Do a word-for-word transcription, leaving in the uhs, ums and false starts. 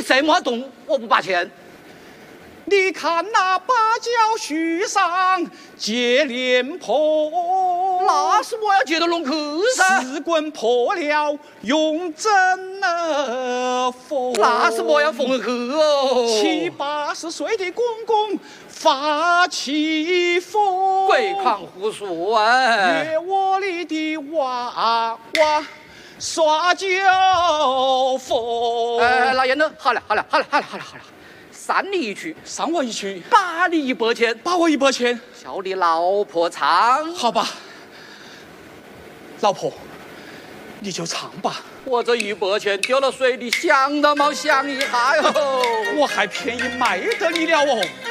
这么动，我不拔钱。 你看那芭蕉树上结莲蓬， 那是我要接到弄去噻。 四棍破了用针儿缝， 那是我要缝去哦。 七八十岁的公公发起疯， 鬼狂胡说哎！ 月窝里的娃娃耍酒疯。 哎，老烟头，好了好了好了好了好了好了，三你一曲， 上我一曲， 八你一百钱， 把我一百钱， 叫你老婆唱。 好吧，老婆，你就唱吧。 我这一百钱丢了水，你想都没想一下哟！ 我还便宜卖得你了哦。